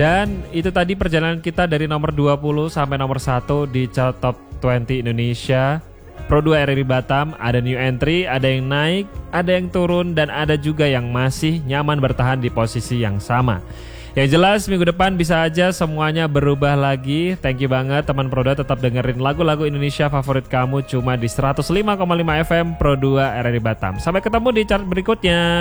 Dan itu tadi perjalanan kita dari nomor 20 sampai nomor 1 di chart Top 20 Indonesia. Pro 2 RRI Batam, ada new entry, ada yang naik, ada yang turun, dan ada juga yang masih nyaman bertahan di posisi yang sama. Yang jelas minggu depan bisa aja semuanya berubah lagi. Thank you banget teman Pro 2, tetap dengerin lagu-lagu Indonesia favorit kamu cuma di 105,5 FM Pro 2 RRI Batam. Sampai ketemu di chart berikutnya.